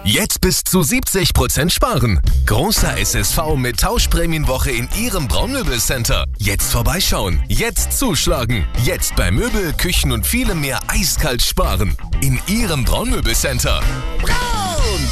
Jetzt bis zu 70% sparen. Großer SSV mit Tauschprämienwoche in Ihrem Braunmöbelcenter. Jetzt vorbeischauen, jetzt zuschlagen. Jetzt bei Möbel, Küchen und vielem mehr eiskalt sparen. In Ihrem Braunmöbelcenter. Braun!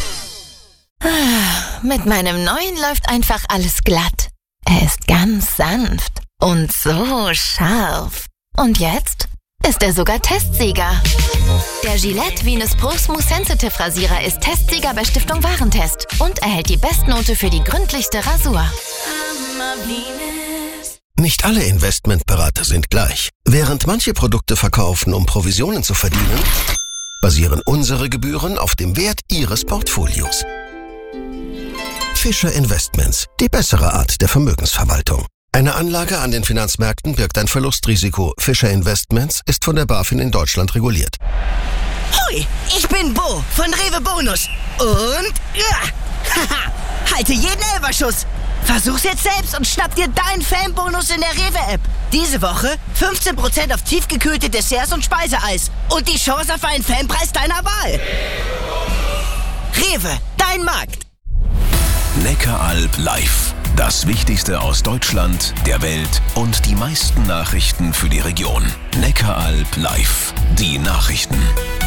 Mit meinem neuen läuft einfach alles glatt. Er ist ganz sanft und so scharf. Und jetzt ist er sogar Testsieger. Der Gillette Venus Pro Smooth Sensitive Rasierer ist Testsieger bei Stiftung Warentest und erhält die Bestnote für die gründlichste Rasur. Nicht alle Investmentberater sind gleich. Während manche Produkte verkaufen, um Provisionen zu verdienen, basieren unsere Gebühren auf dem Wert Ihres Portfolios. Fischer Investments, die bessere Art der Vermögensverwaltung. Eine Anlage an den Finanzmärkten birgt ein Verlustrisiko. Fischer Investments ist von der BaFin in Deutschland reguliert. Hui, ich bin Bo von Rewe Bonus. Und halte jeden Elferschuss. Versuch's jetzt selbst und schnapp dir deinen Fanbonus in der Rewe-App. Diese Woche 15% auf tiefgekühlte Desserts und Speiseeis. Und die Chance auf einen Fanpreis deiner Wahl. Rewe, dein Markt. Neckaralb live. Das Wichtigste aus Deutschland, der Welt und die meisten Nachrichten für die Region. Neckaralb live. Die Nachrichten.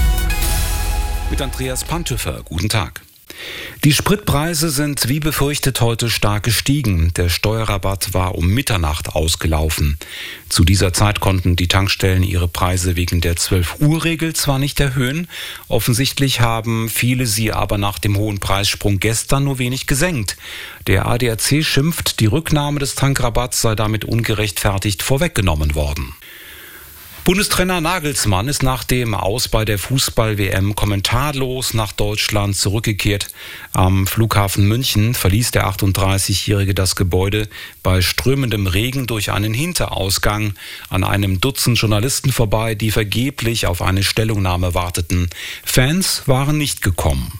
Mit Andreas Pantöfer. Guten Tag. Die Spritpreise sind wie befürchtet heute stark gestiegen. Der Steuerrabatt war um Mitternacht ausgelaufen. Zu dieser Zeit konnten die Tankstellen ihre Preise wegen der 12-Uhr-Regel zwar nicht erhöhen, offensichtlich haben viele sie aber nach dem hohen Preissprung gestern nur wenig gesenkt. Der ADAC schimpft, die Rücknahme des Tankrabatts sei damit ungerechtfertigt vorweggenommen worden. Bundestrainer Nagelsmann ist nach dem Aus bei der Fußball-WM kommentarlos nach Deutschland zurückgekehrt. Am Flughafen München verließ der 38-Jährige das Gebäude bei strömendem Regen durch einen Hinterausgang an einem Dutzend Journalisten vorbei, die vergeblich auf eine Stellungnahme warteten. Fans waren nicht gekommen.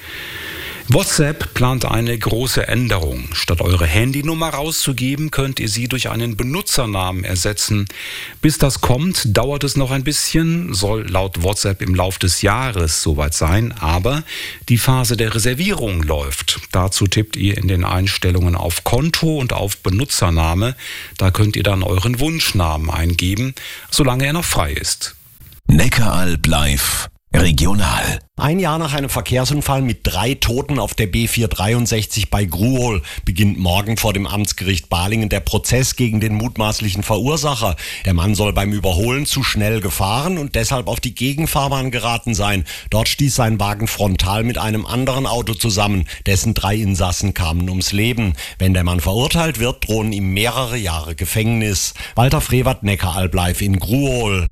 WhatsApp plant eine große Änderung. Statt eure Handynummer rauszugeben, könnt ihr sie durch einen Benutzernamen ersetzen. Bis das kommt, dauert es noch ein bisschen, soll laut WhatsApp im Lauf des Jahres soweit sein, aber die Phase der Reservierung läuft. Dazu tippt ihr in den Einstellungen auf Konto und auf Benutzername. Da könnt ihr dann euren Wunschnamen eingeben, solange er noch frei ist. Neckaralb live. Regional. Ein Jahr nach einem Verkehrsunfall mit 3 Toten auf der B463 bei Gruhol beginnt morgen vor dem Amtsgericht Balingen der Prozess gegen den mutmaßlichen Verursacher. Der Mann soll beim Überholen zu schnell gefahren und deshalb auf die Gegenfahrbahn geraten sein. Dort stieß sein Wagen frontal mit einem anderen Auto zusammen. Dessen 3 Insassen kamen ums Leben. Wenn der Mann verurteilt wird, drohen ihm mehrere Jahre Gefängnis. Walter Frevert, Neckaralb live in Gruhol.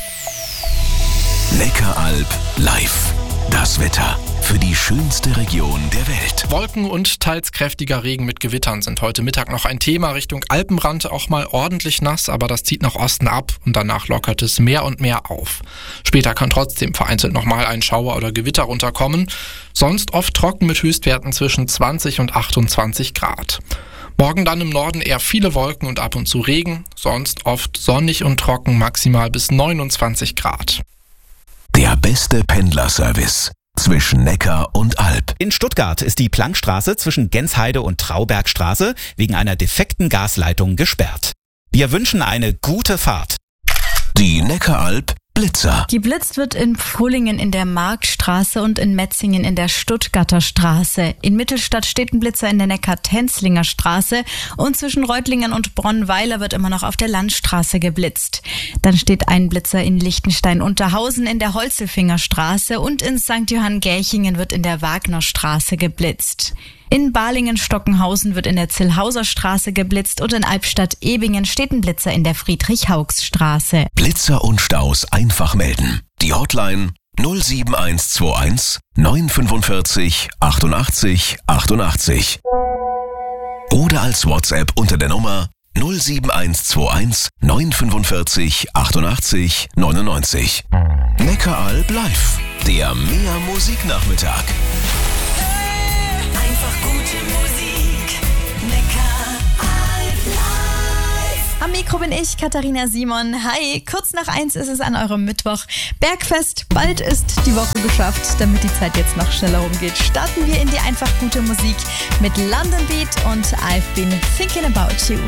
Neckaralb live. Das Wetter für die schönste Region der Welt. Wolken und teils kräftiger Regen mit Gewittern sind heute Mittag noch ein Thema. Richtung Alpenrand auch mal ordentlich nass, aber das zieht nach Osten ab und danach lockert es mehr und mehr auf. Später kann trotzdem vereinzelt nochmal ein Schauer oder Gewitter runterkommen. Sonst oft trocken mit Höchstwerten zwischen 20 und 28 Grad. Morgen dann im Norden eher viele Wolken und ab und zu Regen, sonst oft sonnig und trocken, maximal bis 29 Grad. Der beste Pendlerservice zwischen Neckar und Alb. In Stuttgart ist die Plankstraße zwischen Gensheide und Traubergstraße wegen einer defekten Gasleitung gesperrt. Wir wünschen eine gute Fahrt. Die Neckaralb Blitzer. Geblitzt wird in Pfullingen in der Marktstraße und in Metzingen in der Stuttgarter Straße. In Mittelstadt steht ein Blitzer in der Neckar-Tenzlinger Straße und zwischen Reutlingen und Bronnweiler wird immer noch auf der Landstraße geblitzt. Dann steht ein Blitzer in Liechtenstein-Unterhausen in der Holzelfinger Straße und in St. Johann-Gärchingen wird in der Wagnerstraße geblitzt. In Balingen-Stockenhausen wird in der Zillhauser Straße geblitzt und in Albstadt-Ebingen steht ein Blitzer in der Friedrich-Haugs-Straße. Blitzer und Staus einfach melden. Die Hotline 07121 945 88 88. Oder als WhatsApp unter der Nummer 07121 945 88 99. Neckaralb live. Der Mehr Musiknachmittag. Einfach gute Musik. Neckaralb live. Am Mikro bin ich, Katharina Simon. Hi, kurz nach 1 ist es an eurem Mittwoch. Bergfest, bald ist die Woche geschafft. Damit die Zeit jetzt noch schneller rumgeht, starten wir in die einfach gute Musik mit London Beat und I've Been Thinking About You.